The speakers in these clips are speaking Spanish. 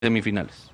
semifinales.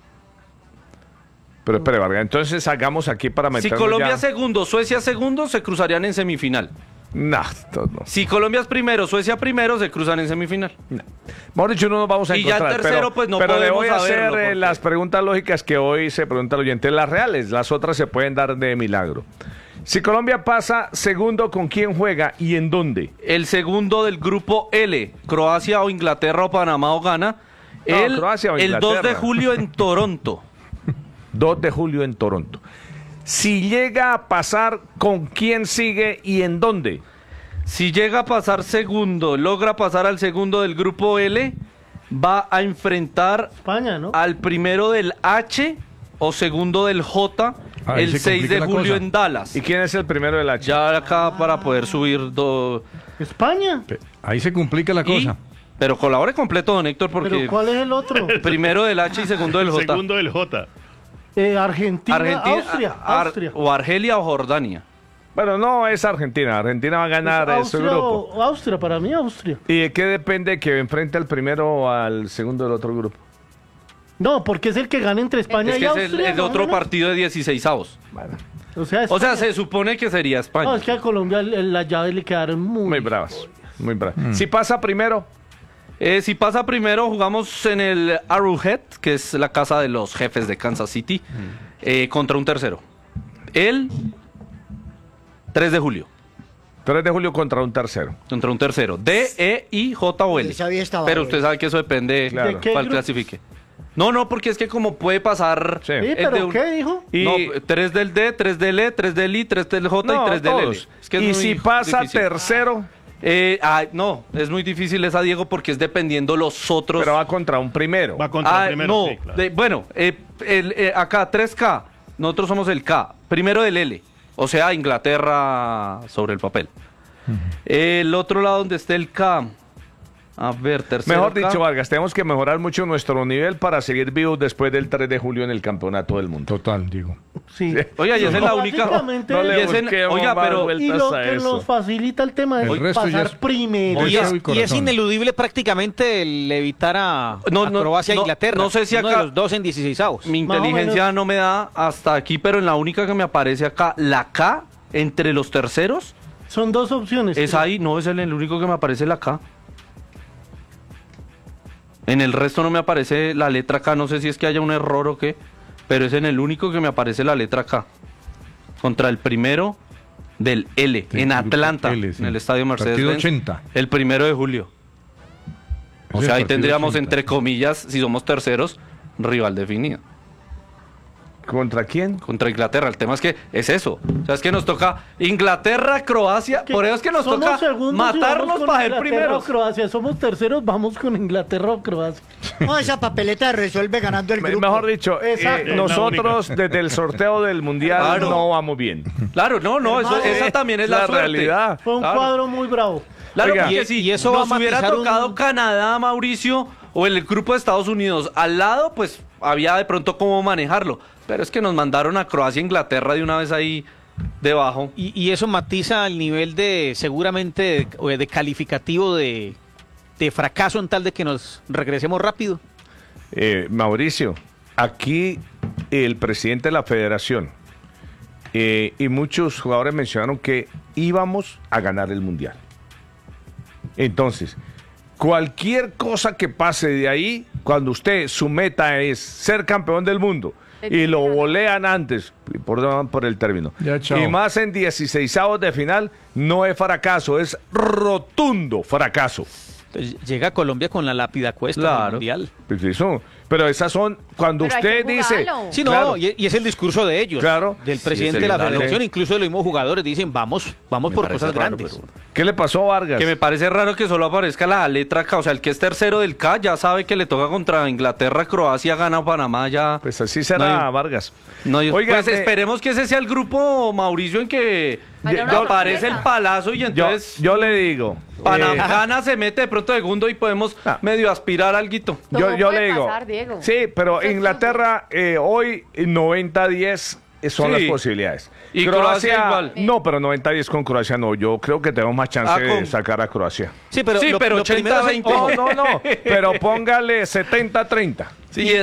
Pero espere, Vargas, entonces hagamos aquí para Si meternos Colombia ya... segundo, Suecia segundo, se cruzarían en semifinal. No, esto no. Si Colombia es primero, Suecia primero, se cruzan en semifinal. Mejor dicho, no nos vamos a Y ya encontrar. el tercero, pero, pues, no pero le podemos voy a hacer saberlo, porque- las preguntas lógicas que hoy se pregunta el oyente. Las reales, las otras se pueden dar de milagro. Si Colombia pasa segundo, ¿con quién juega y en dónde? El segundo del grupo L, Croacia o Inglaterra o Panamá o Ghana. No, Croacia o el 2 de Inglaterra. julio en Toronto. 2 de julio en Toronto. Si llega a pasar, ¿con quién sigue y en dónde? Si llega a pasar segundo, logra pasar al segundo del grupo L, va a enfrentar España, ¿no? al primero del H o segundo del J Ahí el se 6 de complica la julio cosa. en Dallas. ¿Y quién es el primero de la H? Ya acá para poder subir España. Ahí se complica la cosa. pero colabore completo, don Héctor, porque ¿Pero cuál es el otro? primero del H y segundo del J. Segundo del J. Argentina, Austria. Austria. O Argelia o Jordania. Bueno, no es Argentina. Argentina va a ganar ese Austria, grupo. Austria, para mí Austria. ¿Y de qué depende que enfrente al primero o al segundo del otro grupo? No, porque es el que gana entre España Es y que es Austria. el otro ¿no? partido de 16avos. Bueno, O sea, O sea, España. se supone que sería España. No, es que a Colombia las llaves le quedaron muy bravas. Muy bravas. Si pasa primero, Si pasa primero, jugamos en el Arrowhead, que es la casa de los jefes de Kansas City, contra un tercero. El 3 de julio, 3 de julio contra un tercero. contra un tercero. D, E, I, J o L. Esa había estado Pero ahí. usted sabe que eso depende Claro. ¿De qué cuál grupo? clasifique. No, porque es que como puede pasar... Sí. Sí, el de pero un- ¿qué dijo? Y- No, 3 del D, 3 del E, 3 del I, 3 del J y 3 del L. todos. Es que es Y muy si pasa difícil. tercero, No, es muy difícil esa, Diego, porque es dependiendo los otros... pero va contra un primero. Va contra el primero. no, Sí, claro. bueno, acá 3K, nosotros somos el K, primero del L, o sea, Inglaterra sobre el papel. El otro lado donde esté el K, a ver, tercero Mejor K. dicho, Vargas, tenemos que mejorar mucho nuestro nivel para seguir vivos después del 3 de julio en el Campeonato del Mundo. Total, Diego. Sí. Oiga, y esa es la única... Básicamente, No le y ese- busquemos oiga, más pero... vueltas y lo a que eso. nos facilita el tema es El resto ya pasar es- primero. Oye, Y es, y y es corazón. ineludible prácticamente el evitar a Croacia e no, Inglaterra. no sé si Uno acá- de los dos en 16avos. Mi Más o inteligencia menos. no me da hasta aquí, pero en la única que me aparece acá, la K, entre los terceros, Son dos opciones. es ahí, no es el único que me aparece la K. En el resto no me aparece la letra K, no sé si es que haya un error o qué, pero es en el único que me aparece la letra K. Contra el primero del L, Del en grupo Atlanta, L, sí. en el estadio Partido Mercedes-Benz. 80. El 1 de julio. O Ese sea, ahí partido tendríamos, 80. entre comillas, si somos terceros, rival definido. ¿Contra quién? Contra Inglaterra. El tema es que es eso. O sea, es que nos toca Inglaterra, Croacia. Por eso es que nos somos toca segundos y matarnos vamos con para ser Inglaterra primeros. o Croacia. Somos terceros, vamos con Inglaterra o Croacia. No, esa papeleta resuelve ganando el grupo. Mejor dicho, Exacto. Es la nosotros desde el sorteo del Mundial Claro. no vamos bien. Claro, no, esa también es la, la suerte. realidad. Fue un Claro. cuadro muy bravo. Claro, Oiga, porque y- si y eso va nos a hubiera matizar tocado un- Canadá, Mauricio, o el grupo de Estados Unidos al lado, pues había de pronto cómo manejarlo. Pero es que nos mandaron a Croacia e Inglaterra de una vez ahí debajo. Y eso matiza el nivel de, seguramente, de calificativo de fracaso en tal de que nos regresemos rápido. Mauricio, aquí el presidente de la federación y muchos jugadores mencionaron que íbamos a ganar el Mundial. Entonces, cualquier cosa que pase de ahí, cuando usted, su meta es ser campeón del mundo y lo volean antes, por el término, Ya, chao. y más en 16avos de final, no es fracaso, es rotundo fracaso. Entonces, llega Colombia con la lápida a cuesta Claro. del Mundial. Pues eso, pero esas son, cuando Pero hay que usted dice... jugarlo. Sí, no, Claro. y es el discurso de ellos, Claro. del Sí, presidente sí, de la dale. federación, incluso de los mismos jugadores, dicen, vamos por parece cosas raro, grandes. pero- ¿Qué le pasó a Vargas? Que me parece raro que solo aparezca la letra K. O sea, el que es tercero del K ya sabe que le toca contra Inglaterra, Croacia, gana Panamá ya. Pues así será, No hay- Vargas. No, Oiga, pues esperemos que ese sea el grupo, Mauricio, en que Vaya una aparece sorpresa. el palazo y yo, entonces yo le digo, Panamá gana, se mete de pronto segundo y podemos Ah. medio aspirar al guito. Todo yo puede le digo, pasar, Diego. sí, pero Eso es Inglaterra hoy 90-10 son Sí. las posibilidades. Y Croacia igual. No, pero 90-10 con Croacia no. Yo creo que tenemos más chance con- de sacar a Croacia. Sí, pero, Sí, pero lo primero es- 80-20. No, pero póngale 70-30. Sí,